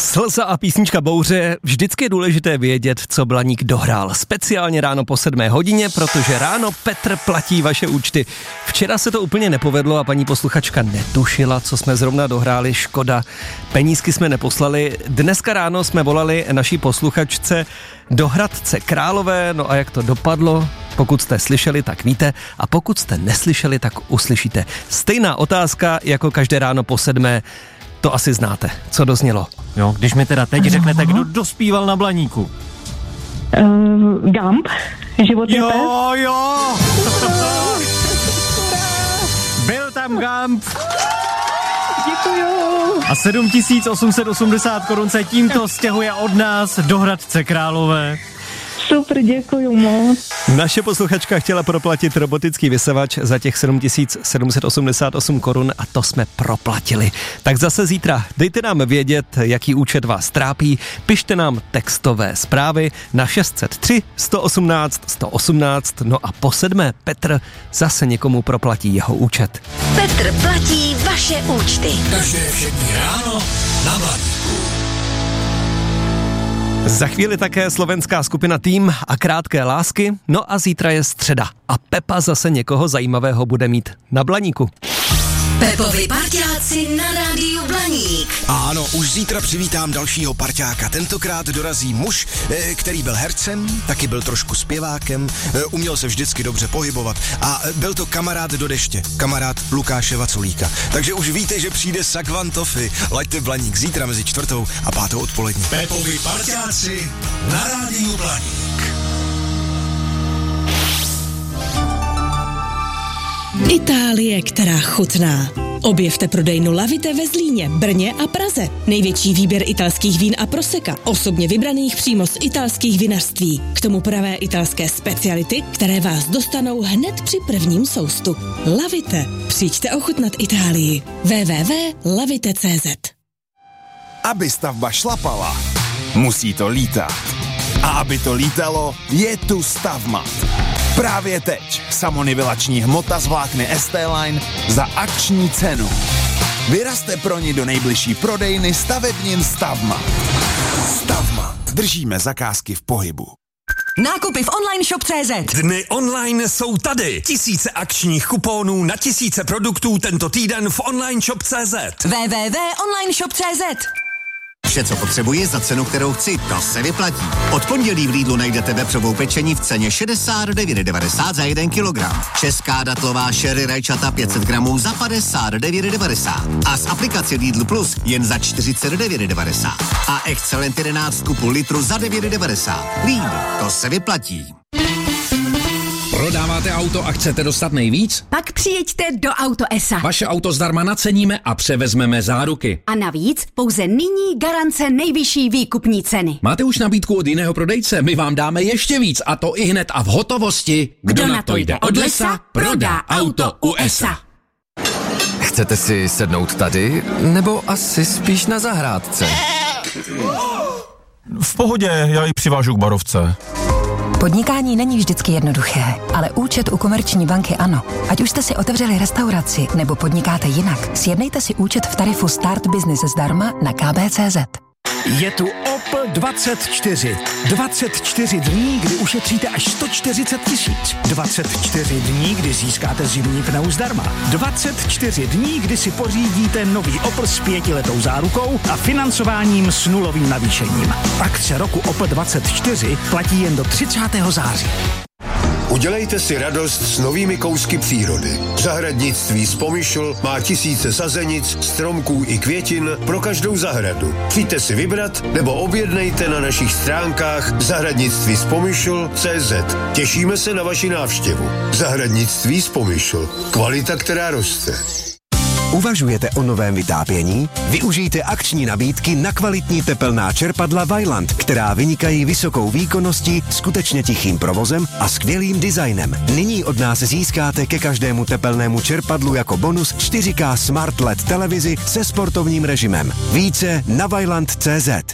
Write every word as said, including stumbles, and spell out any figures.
Slza a písnička Bouře, vždycky je důležité vědět, co Blaník dohrál. Speciálně ráno po sedmé hodině, protože ráno Petr platí vaše účty. Včera se to úplně nepovedlo a paní posluchačka netušila, co jsme zrovna dohráli, škoda. Penízky jsme neposlali. Dneska ráno jsme volali naší posluchačce do Hradce Králové, no a jak to dopadlo? Pokud jste slyšeli, tak víte, a pokud jste neslyšeli, tak uslyšíte. Stejná otázka jako každé ráno po sedmé. To asi znáte, co doznělo. Jo, když mi teda teď řeknete, kdo dospíval na Blaníku. Uh, Gump, život je pes. Jo, jo. Byl tam Gump. Děkuju. A sedm tisíc osm set osmdesát korun se tímto stěhuje od nás do Hradce Králové. Super, děkuju moc. Naše posluchačka chtěla proplatit robotický vysavač za těch sedm tisíc sedm set osmdesát osm korun a to jsme proplatili. Tak zase zítra dejte nám vědět, jaký účet vás trápí, pište nám textové zprávy na šest set tři sto osmnáct sto osmnáct, no a po sedmé Petr zase někomu proplatí jeho účet. Petr platí vaše účty. Každé všední ráno na Blaníku. Za chvíli také slovenská skupina Tým a Krátké lásky, no a zítra je středa a Pepa zase někoho zajímavého bude mít na Blaníku. Pepovi parťáci na rádiu Blaník. Ano, už zítra přivítám dalšího parťáka. Tentokrát dorazí muž, který byl hercem, taky byl trošku zpěvákem, uměl se vždycky dobře pohybovat a byl to kamarád do deště, kamarád Lukáše Vaculíka. Takže už víte, že přijde Sakvantofy. Laďte Blaník zítra mezi čtvrtou a pátou odpolední. Pepovi parťáci na rádiu Blaník. Itálie, která chutná. Objevte prodejnu Lavite ve Zlíně, Brně a Praze. Největší výběr italských vín a proseka, osobně vybraných přímo z italských vinařství. K tomu pravé italské speciality, které vás dostanou hned při prvním soustu. Lavite. Přijďte ochutnat Itálii. w w w tečka lavite tečka c z. Aby stavba šlapala, musí to lítat. A aby to lítalo, je tu Stavmat. Právě teď samonivelační hmota z vlákny es té Line za akční cenu. Vyrazte pro ní do nejbližší prodejny stavebnin Stavmat. Stavmat. Držíme zakázky v pohybu. Nákupy v online shop tečka cé zet. Dny online jsou tady. Tisíce akčních kuponů na tisíce produktů tento týden v online shop tečka cé zet. w w w tečka online shop tečka cé zet. Vše, co potřebuji za cenu, kterou chci, to se vyplatí. Od pondělí v Lidlu najdete vepřovou pečení v ceně šedesát devět devadesát za jeden kilogram. Česká datlová sherry rajčata pět set gramů za padesát devět devadesát. A z aplikace Lidl Plus jen za čtyřicet devět devadesát. A Excellent jedenáct kupu litru za devět devadesát. Lidl, to se vyplatí. Prodáváte auto a chcete dostat nejvíc? Pak přijeďte do Auto es a. Vaše auto zdarma naceníme a převezmeme záruky. A navíc pouze nyní garance nejvyšší výkupní ceny. Máte už nabídku od jiného prodejce? My vám dáme ještě víc a to i hned a v hotovosti. Kdo, Kdo na to jde od lesa, prodá auto u es a. Chcete si sednout tady, nebo asi spíš na zahrádce? V pohodě, já ji přivážu k barovce. Podnikání není vždycky jednoduché, ale účet u Komerční banky ano. Ať už jste si otevřeli restauraci nebo podnikáte jinak, sjednejte si účet v tarifu Start Business zdarma na k b tečka cé zet. Je tu Opel dvacet čtyři. dvacet čtyři dní, kdy ušetříte až sto čtyřicet tisíc. dvacet čtyři dní, kdy získáte zimní pneu zdarma. dvacet čtyři dní, kdy si pořídíte nový Opel s pětiletou zárukou a financováním s nulovým navýšením. Akce roku Opel dvacet čtyři platí jen do třicátého září. Udělejte si radost s novými kousky přírody. Zahradnictví Spomyšl má tisíce sazenic, stromků i květin pro každou zahradu. Přijďte si vybrat nebo objednejte na našich stránkách zahradnictví spomyšl tečka cé zet. Těšíme se na vaši návštěvu. Zahradnictví Spomyšl. Kvalita, která roste. Uvažujete o novém vytápění? Využijte akční nabídky na kvalitní tepelná čerpadla Vaillant, která vynikají vysokou výkonností, skutečně tichým provozem a skvělým designem. Nyní od nás získáte ke každému tepelnému čerpadlu jako bonus čtyři ká Smart el é dé televizi se sportovním režimem. Více na vaillant tečka cé zet.